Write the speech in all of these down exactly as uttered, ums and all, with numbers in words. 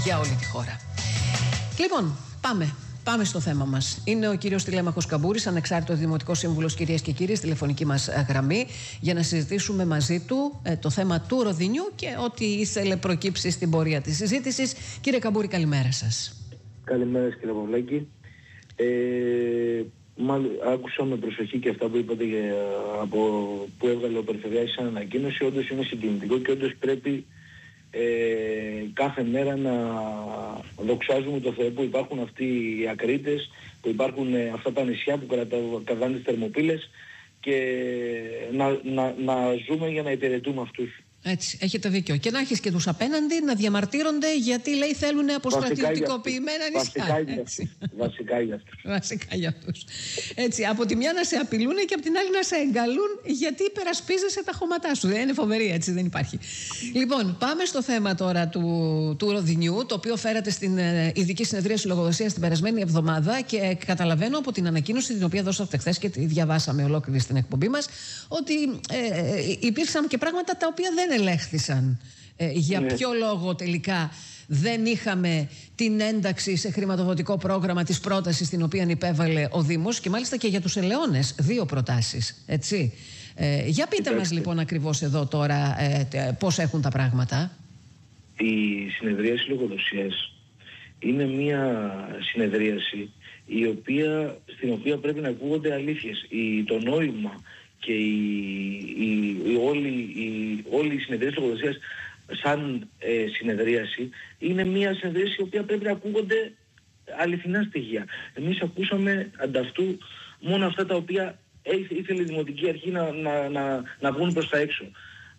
για όλη τη χώρα. Λοιπόν, πάμε. Πάμε στο θέμα μας. Είναι ο κύριος Τηλέμαχος Καμπούρης, ανεξάρτητος Δημοτικός Σύμβουλος, κυρίες και κύριοι, στη τηλεφωνική μας γραμμή, για να συζητήσουμε μαζί του ε, το θέμα του Ροδινιού και ό,τι ήθελε προκύψει στην πορεία της συζήτησης. Κύριε Καμπούρη, καλημέρα σας. Καλημέρα, κύριε Παυλάκη. Ε, μάλλον, άκουσα με προσοχή και αυτά που είπατε για, από, που έβγαλε ο Περιφερειάρχης σαν ανακοίνωση. Όντως είναι συγκινητικό και όντως πρέπει Ε, κάθε μέρα να δοξάζουμε το Θεό που υπάρχουν αυτοί οι ακρίτες, που υπάρχουν ε, αυτά τα νησιά που κρατάνε τις θερμοπύλες και να, να, να ζούμε για να υπηρετούμε αυτούς. Έτσι, έχετε δίκιο. Και να έχεις και τους απέναντι να διαμαρτύρονται γιατί λέει θέλουν αποστρατιωτικοποιημένα νησιά. Βασικά για αυτούς. Βασικά για αυτούς. Βασικά για αυτούς. Έτσι, από τη μια να σε απειλούν και από την άλλη να σε εγκαλούν γιατί υπερασπίζεσαι τα χώματά σου. Δεν είναι φοβερή, έτσι, δεν υπάρχει. Λοιπόν, πάμε στο θέμα τώρα του, του Ροδινιού, το οποίο φέρατε στην ε, ειδική συνεδρίαση λογοδοσίας την περασμένη εβδομάδα και καταλαβαίνω από την ανακοίνωση την οποία δώσατε χθες και τη διαβάσαμε ολόκληρη στην εκπομπή μας ότι ε, ε, υπήρξαν και πράγματα τα οποία δεν ελέγχθησαν. Ε, για ναι. ποιο λόγο τελικά δεν είχαμε την ένταξη σε χρηματοδοτικό πρόγραμμα της πρότασης την οποία υπέβαλε ο Δήμος και μάλιστα και για τους ελαιώνες δύο προτάσεις, έτσι. Ε, για πείτε Κοιτάξτε. μας λοιπόν ακριβώς εδώ τώρα ε, πώς έχουν τα πράγματα. Η συνεδρίαση λογοδοσίας είναι μια συνεδρίαση η οποία, στην οποία πρέπει να ακούγονται αλήθειες. Η, το νόημα και η, η, η, όλη, η, όλη η συνεδρίαση λογοδοσίας σαν ε, συνεδρίαση είναι μια συνεδρίαση η οποία πρέπει να ακούγονται αληθινά στοιχεία. Εμείς ακούσαμε ανταυτού μόνο αυτά τα οποία ήθελε η Δημοτική Αρχή να, να, να, να βγουν προς τα έξω.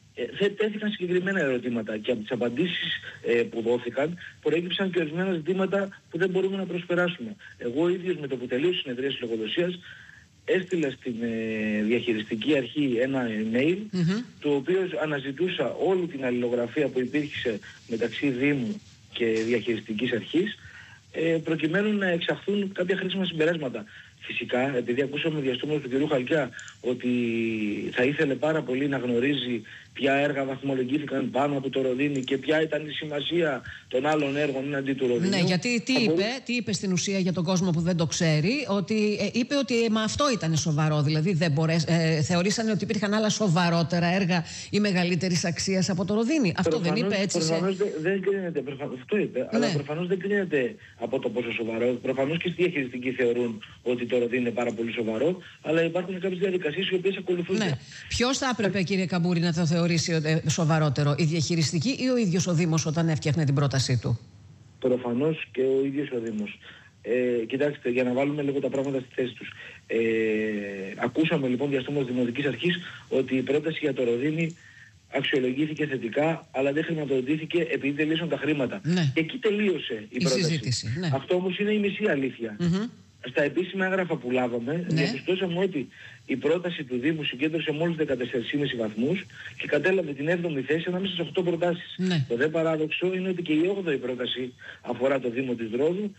Ε, τέθηκαν συγκεκριμένα ερωτήματα και από τις απαντήσεις ε, που δόθηκαν προέκυψαν και ορισμένα ζητήματα που δεν μπορούμε να προσπεράσουμε. Εγώ ίδιος με το που τελείωσε η συνεδρίαση λογοδοσίας έστειλα στην ε, διαχειριστική αρχή ένα email mm-hmm. το οποίο αναζητούσα όλη την αλληλογραφία που υπήρχε μεταξύ Δήμου και διαχειριστικής αρχής ε, προκειμένου να εξαχθούν κάποια χρήσιμα συμπεράσματα. Φυσικά, επειδή ακούσαμε διαστόματος του κ. Χαλκιά ότι θα ήθελε πάρα πολύ να γνωρίζει ποια έργα βαθμολογήθηκαν πάνω από το Ροδίνι και ποια ήταν η σημασία των άλλων έργων εναντί του Ροδινιού. Ναι, γιατί τι είπε, τι είπε στην ουσία για τον κόσμο που δεν το ξέρει, ότι ε, είπε ότι ε, μα αυτό ήταν σοβαρό, δηλαδή δεν μπορές, ε, θεωρήσανε ότι υπήρχαν άλλα σοβαρότερα έργα ή μεγαλύτερης αξίας από το Ροδίνι. Αυτό προφανώς, δεν είπε έτσι. Προφανώς σε... δεν κρίνεται, προφανώς, αυτό είπε, ναι. αλλά προφανώς δεν κρίνεται από το πόσο σοβαρό. Προφανώς και στη διαχειριστική θεωρούν ότι το Ροδίνι είναι πάρα πολύ σοβαρό, αλλά υπάρχουν κάποιες διαδικασίες οι οποίες ακολουθούνται. Ναι. Ποιος θα έπρεπε, κύριε Καμπούρη, να το θεωρήσει σοβαρότερο, η διαχειριστική ή ο ίδιος ο Δήμος όταν έφτιαχνε την πρότασή του? Προφανώς και ο ίδιος ο Δήμος. Ε, κοιτάξτε, για να βάλουμε λίγο τα πράγματα στη θέση τους. Ε, ακούσαμε λοιπόν διαστόματος Δημοτικής Αρχής ότι η πρόταση για το Ροδίνι αξιολογήθηκε θετικά, αλλά δεν χρηματοδοτήθηκε επειδή τελείωσαν τα χρήματα. Ναι. Και εκεί τελείωσε η, η πρόταση. Συζήτηση, ναι. Αυτό όμως είναι η μισή αλήθεια. Mm-hmm. Στα επίσημα έγγραφα που λάβαμε, ναι. διαπιστώσαμε ότι η πρόταση του Δήμου συγκέντρωσε μόλις δεκατέσσερα κόμμα πέντε βαθμούς και κατέλαβε την έβδομη θέση ανάμεσα σε οκτώ προτάσεις. Ναι. Το δε παράδοξο είναι ότι και η όγδοη πρόταση αφορά το Δήμο της Ρόδου,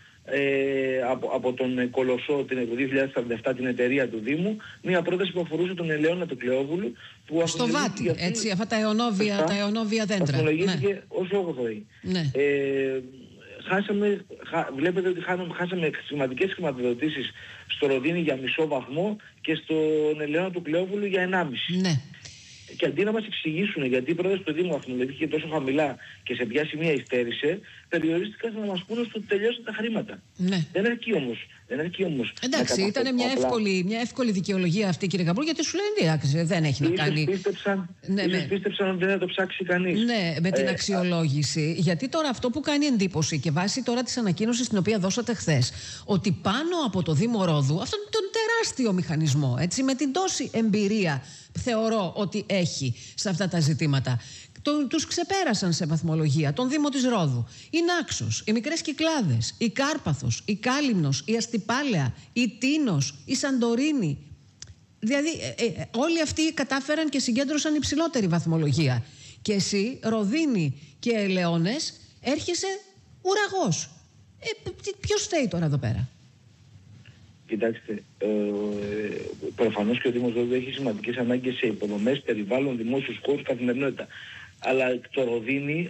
ε, από, από τον Κολοσσό την, το δύο χιλιάδες σαράντα επτά, την εταιρεία του Δήμου, μια πρόταση που αφορούσε τον Ελαιώνα του Κλεόβουλου. Που στο Βάτι, αυτή, έτσι, αυτά τα αιωνόβια, αυτά, τα αιωνόβια δέντρα. Βαθμολογήθηκε ναι. ως όγδοη. Ναι. Ε, Χάσαμε, χα, βλέπετε ότι χάσαμε, χάσαμε σημαντικές χρηματοδοτήσεις στο Ροδίνι για μισό βαθμό και στον Ελαιώνα του Κλεόβουλου για ενάμιση. Ναι. Και αντί να μας εξηγήσουν γιατί η πρόταση του Δήμου βαθμολογήθηκε τόσο χαμηλά και σε ποια σημεία υστέρησε, περιορίστηκαν να μας πούνε στο ότι τελειώσαν τα χρήματα. Ναι. Δεν αρκεί όμως. Δεν αρκεί όμως. Εντάξει, ήταν μια εύκολη, μια εύκολη δικαιολογία αυτή, κύριε Καμπούρη, γιατί σου λένε εντάξει, δεν έχει ίσως να κάνει. Πίστεψαν, ναι, ίσως ναι. πίστεψαν ότι δεν θα το ψάξει κανείς. Ναι, με την ε, αξιολόγηση. Α... Γιατί τώρα αυτό που κάνει εντύπωση και βάσει τώρα της ανακοίνωσης την οποία δώσατε χθες, ότι πάνω από το Δήμο Ρόδου, αυτόν τον τεράστιο μηχανισμό, έτσι, με την τόση εμπειρία θεωρώ ότι έχει σε αυτά τα ζητήματα, το, τους ξεπέρασαν σε βαθμολογία τον Δήμο της Ρόδου. Η Νάξος, οι Μικρές Κυκλάδες, η Κάρπαθος, η Κάλυμνος, η Αστυπάλαια, η Τίνος, η Σαντορίνη. Δηλαδή ε, ε, όλοι αυτοί κατάφεραν και συγκέντρωσαν υψηλότερη βαθμολογία. Και εσύ, Ροδίνη και Ελαιώνες, έρχεσαι ουραγός. Ε, ποιος φταίει τώρα εδώ πέρα? Κοιτάξτε, ε, προφανώς και ο Δήμος Ρόδου έχει σημαντικές ανάγκες σε υποδομές, περιβάλλον, δημόσιους χώρους, καθημερινότητα. Αλλά το Ροδίνι